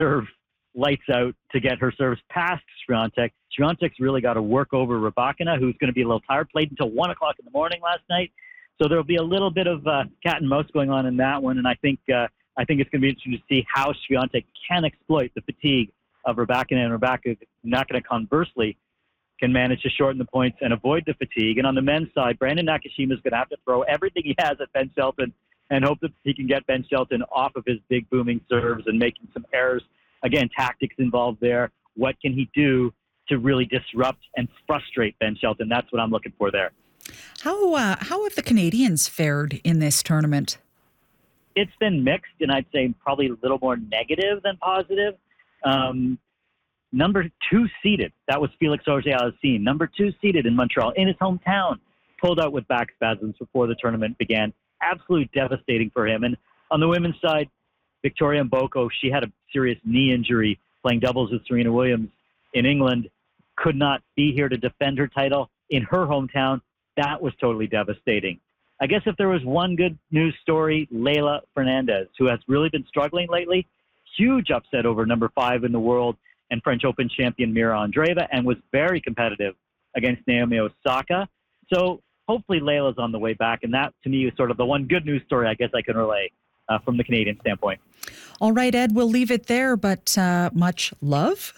serve lights out to get her serves past Swiatek. Swiatek's really got to work over Rybakina, who's going to be a little tired. Played until 1 o'clock in the morning last night. So there'll be a little bit of cat and mouse going on in that one. And I think it's going to be interesting to see how Swiatek can exploit the fatigue of Rybakina, and Rybakina conversely can manage to shorten the points and avoid the fatigue. And on the men's side, Brandon Nakashima is going to have to throw everything he has at Ben Shelton and hope that he can get Ben Shelton off of his big booming serves and making some errors. Again, tactics involved there. What can he do to really disrupt and frustrate Ben Shelton? That's what I'm looking for there. How have the Canadians fared in this tournament? It's been mixed, and I'd say probably a little more negative than positive. Number 2 seeded, that was Felix Auger-Aliassime. Number 2 seeded in Montreal, in his hometown, pulled out with back spasms before the tournament began. Absolutely devastating for him. And on the women's side, Victoria Mboko, she had a serious knee injury playing doubles with Serena Williams in England, could not be here to defend her title in her hometown. That was totally devastating. I guess if there was one good news story, Leylah Fernandez, who has really been struggling lately, huge upset over number 5 in the world and French Open champion Mira Andreeva, and was very competitive against Naomi Osaka. So hopefully Leylah's on the way back, and that to me is sort of the one good news story I guess I can relay from the Canadian standpoint. All right, Ed, we'll leave it there, but much love.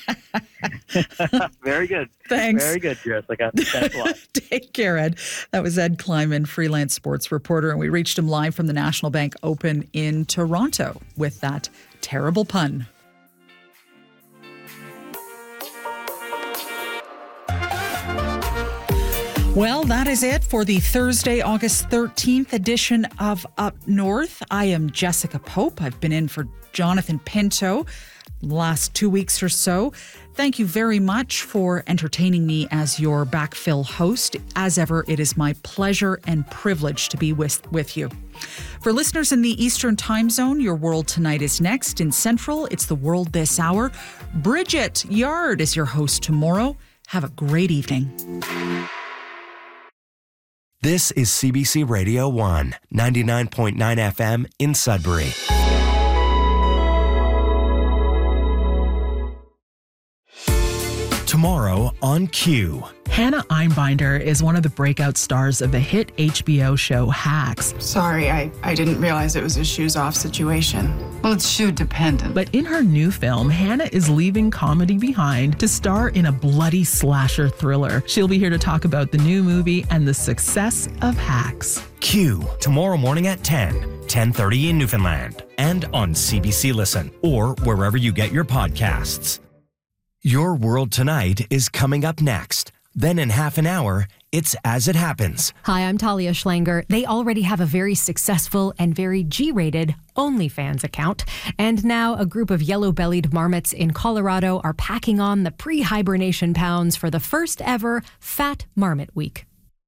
Very good. Thanks. Very good, Jessica. Thanks a lot. Take care, Ed. That was Ed Kleiman, freelance sports reporter, and we reached him live from the National Bank Open in Toronto with that terrible pun. Well, that is it for the Thursday, August 13th edition of Up North. I am Jessica Pope. I've been in for Jonathan Pinto the last 2 weeks or so. Thank you very much for entertaining me as your backfill host. As ever, it is my pleasure and privilege to be with you. For listeners in the Eastern Time Zone, Your World Tonight is next. In Central, it's The World This Hour. Bridget Yard is your host tomorrow. Have a great evening. This is CBC Radio 1, 99.9 FM in Sudbury. Tomorrow on Q. Hannah Einbinder is one of the breakout stars of the hit HBO show Hacks. Sorry, I didn't realize it was a shoes-off situation. Well, it's shoe-dependent. But in her new film, Hannah is leaving comedy behind to star in a bloody slasher thriller. She'll be here to talk about the new movie and the success of Hacks. Q, tomorrow morning at 10:30 in Newfoundland, and on CBC Listen, or wherever you get your podcasts. Your World Tonight is coming up next. Then in half an hour, it's As It Happens. Hi, I'm Talia Schlanger. They already have a very successful and very G-rated OnlyFans account. And now a group of yellow-bellied marmots in Colorado are packing on the pre-hibernation pounds for the first ever Fat Marmot Week.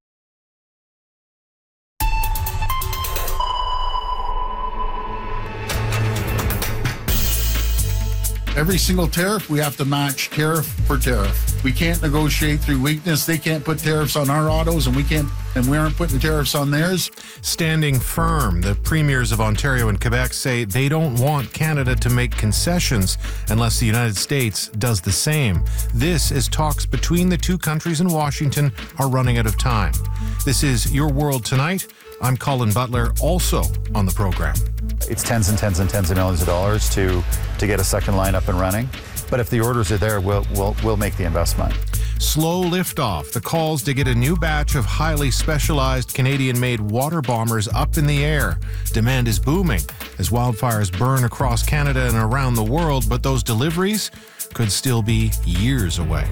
Every single tariff, we have to match tariff for tariff. We can't negotiate through weakness. They can't put tariffs on our autos, and we aren't putting tariffs on theirs. Standing firm, the premiers of Ontario and Quebec say they don't want Canada to make concessions unless the United States does the same. This as talks between the two countries in Washington are running out of time. This is Your World Tonight. I'm Colin Butler, also on the program. It's tens and tens and tens of millions of dollars to get a second line up and running. But if the orders are there, we'll make the investment. Slow liftoff. The calls to get a new batch of highly specialized Canadian-made water bombers up in the air. Demand is booming as wildfires burn across Canada and around the world, but those deliveries could still be years away.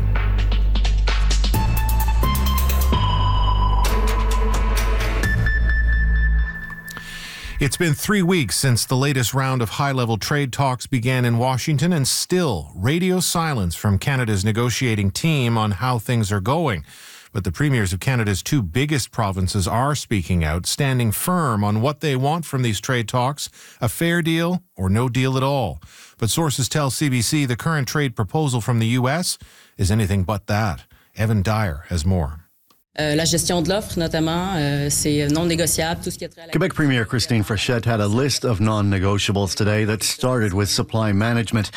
It's been 3 weeks since the latest round of high-level trade talks began in Washington, and still radio silence from Canada's negotiating team on how things are going. But the premiers of Canada's two biggest provinces are speaking out, standing firm on what they want from these trade talks, a fair deal or no deal at all. But sources tell CBC the current trade proposal from the U.S. is anything but that. Evan Dyer has more. La gestion de l'offre, notamment, c'est non négociable. Tout ce qui est trait à la... Quebec Premier Christine Frechette had a list of non-negotiables today that started with supply management.